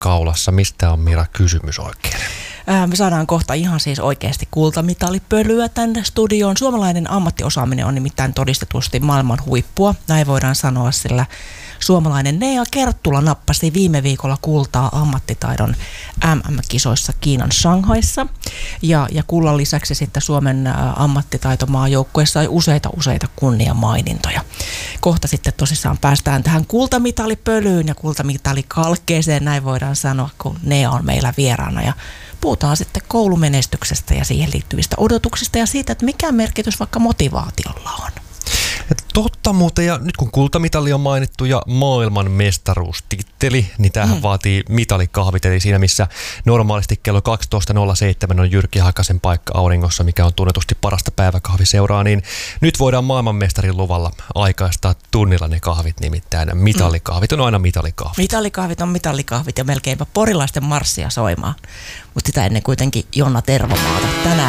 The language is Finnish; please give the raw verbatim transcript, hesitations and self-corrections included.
kaulassa. Mistä on, Mira, kysymys oikein? Me saadaan kohta ihan siis oikeasti kultamitalipölyä tänne studioon. Suomalainen ammattiosaaminen on nimittäin todistetusti maailman huippua. Näin voidaan sanoa, sillä suomalainen Nea Kerttula nappasi viime viikolla kultaa ammattitaidon M M-kisoissa Kiinan Shanghaissa. Ja, ja kullan lisäksi sitten Suomen ammattitaitomaajoukkueessa sai useita useita kunniamainintoja. Kohta sitten tosissaan päästään tähän kultamitalipölyyn ja kultamitallikalkkeeseen, näin voidaan sanoa, kun Nea on meillä vieraana. Ja puhutaan sitten koulumenestyksestä ja siihen liittyvistä odotuksista ja siitä, että mikä merkitys vaikka motivaatiolla on. Totta muuten, ja nyt kun kultamitali on mainittu ja maailman mestaruustitteli, niin tämähän mm. vaatii mitalikahvit, eli siinä missä normaalisti kello kaksitoista nolla seitsemän on Jyrki Hakasen paikka auringossa, mikä on tunnetusti parasta päiväkahviseuraa, niin nyt voidaan maailmanmestarin luvalla aikaistaa tunnilla ne kahvit, nimittäin mitalikahvit on aina mitalikahvit. Mitalikahvit on mitalikahvit ja melkeinpä porilaisten marssia soimaan, mutta sitä ennen kuitenkin Jonna Tervomaata tänään.